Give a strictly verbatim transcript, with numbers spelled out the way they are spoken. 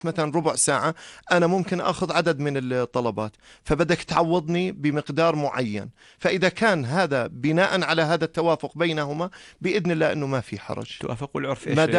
مثلا ربع ساعة، أنا ممكن أخذ عدد من الطلبات، فبدك تعوضني بمقدار معين. فإذا كان هذا بناء على هذا التوافق بينهما، بإذن الله أنه ما في حرج. توافق العرف ما إيش